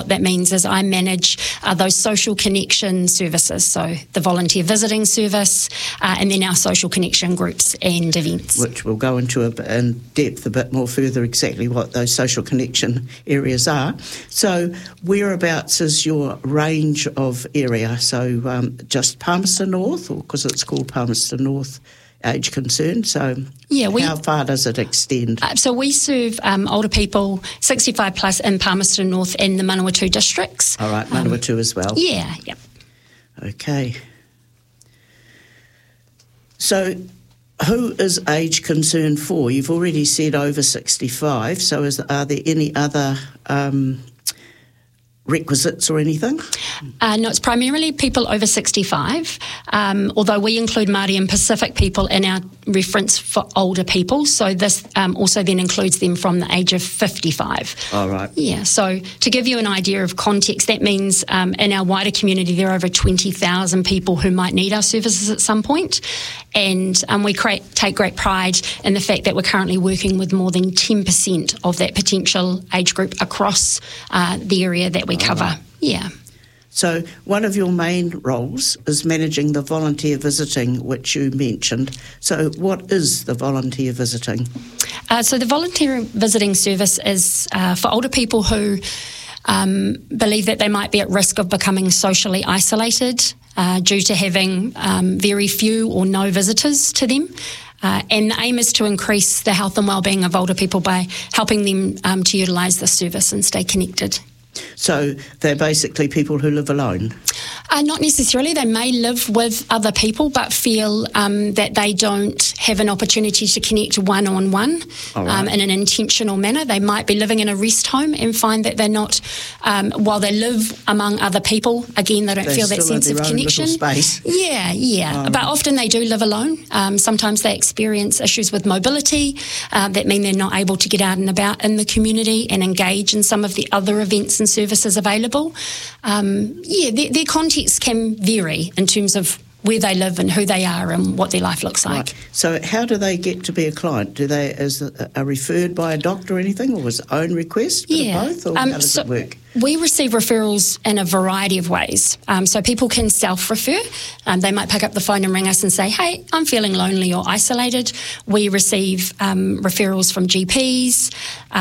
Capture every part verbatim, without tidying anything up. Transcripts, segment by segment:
what that means is I manage uh, those social connection services, so the volunteer visiting service, uh, and then our social connection groups and events. Which we'll go into a bit in depth a bit more further exactly what those social connection areas are. So whereabouts is your range of area? So um, just Palmerston North, or because it's called Palmerston North Age Concern, so yeah, we, how far does it extend? Uh, so we serve um, older people sixty-five plus in Palmerston North and the Manawatu districts. All right, Manawatu um, as well. Yeah, yeah. Okay. So who is Age Concern for? You've already said over sixty-five, so is, are there any other um, requisites or anything? Uh, no, it's primarily people over sixty-five, um, although we include Māori and Pacific people in our reference for older people, so this um, also then includes them from the age of fifty-five. All right. Yeah, so to give you an idea of context, that means um, in our wider community there are over twenty thousand people who might need our services at some point, and um, we create, take great pride in the fact that we're currently working with more than ten percent of that potential age group across uh, the area that we All cover. right. Yeah. So one of your main roles is managing the volunteer visiting, which you mentioned. So what is the volunteer visiting? Uh, so the volunteer visiting service is uh, for older people who um, believe that they might be at risk of becoming socially isolated uh, due to having um, very few or no visitors to them. Uh, and the aim is to increase the health and wellbeing of older people by helping them um, to utilise the service and stay connected. So they're basically people who live alone? Uh, not necessarily. They may live with other people but feel um, that they don't have an opportunity to connect one-on-one right. um, in an intentional manner. They might be living in a rest home and find that they're not, um, while they live among other people, again, they don't They're feel that still in sense of their own connection. little space. Yeah, yeah. Um, but often they do live alone. Um, sometimes they experience issues with mobility uh, that mean they're not able to get out and about in the community and engage in some of the other events and services available. Um, yeah, their, their context can vary in terms of where they live and who they are and what their life looks like. Right. So how do they get to be a client? Do they is are referred by a doctor or anything, or was it own request? Bit Yeah. of both, or Um, how does so it work? We receive referrals in a variety of ways. Um, so people can self-refer. Um, they might pick up the phone and ring us and say, hey, I'm feeling lonely or isolated. We receive um, referrals from G Ps,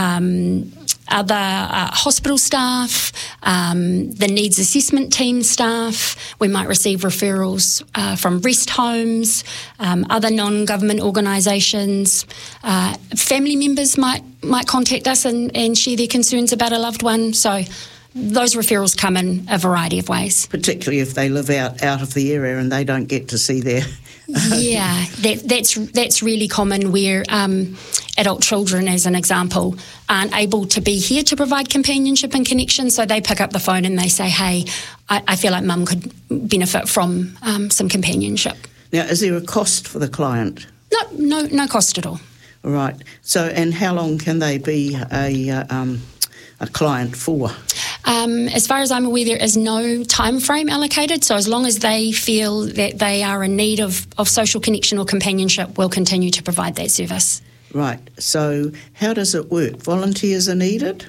um, other uh, hospital staff, um, the needs assessment team staff. We might receive referrals uh, from rest homes, um, other non-government organisations. Uh, family members might might contact us and, and share their concerns about a loved one. So those referrals come in a variety of ways. Particularly if they live out, out of the area and they don't get to see their... Yeah, that, that's that's really common where um, adult children, as an example, aren't able to be here to provide companionship and connection, so they pick up the phone and they say, hey, I, I feel like mum could benefit from um, some companionship. Now, is there a cost for the client? No, no, no cost at all. Right. So, and how long can they be a uh, um, a client for? Um, as far as I'm aware, there is no time frame allocated, so as long as they feel that they are in need of, of social connection or companionship, we'll continue to provide that service. Right. So how does it work? Volunteers are needed?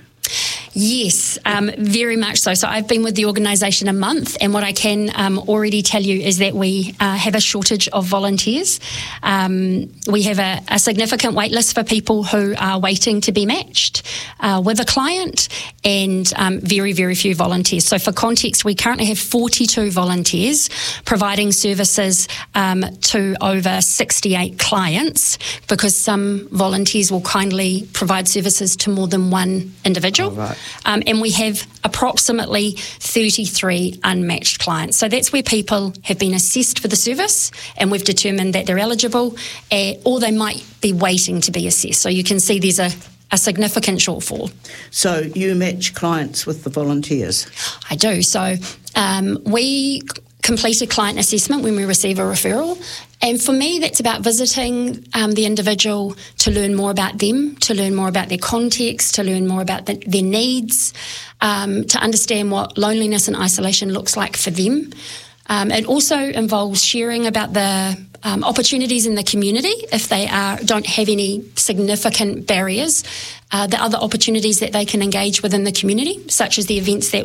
Yes, um, very much so. So I've been with the organisation a month, and what I can um, already tell you is that we uh, have a shortage of volunteers. Um, we have a, a significant wait list for people who are waiting to be matched uh, with a client, and um, very, very few volunteers. So for context, we currently have forty-two volunteers providing services um, to over sixty-eight clients, because some volunteers will kindly provide services to more than one individual. Oh, right. Um, and we have approximately thirty-three unmatched clients. So that's where people have been assessed for the service and we've determined that they're eligible, uh, or they might be waiting to be assessed. So you can see there's a, a significant shortfall. So you match clients with the volunteers? I do. So um, we complete a client assessment when we receive a referral. And for me, that's about visiting um, the individual to learn more about them, to learn more about their context, to learn more about the, their needs, um, to understand what loneliness and isolation looks like for them. Um, it also involves sharing about the um, opportunities in the community if they are don't have any significant barriers, uh, the other opportunities that they can engage within the community, such as the events that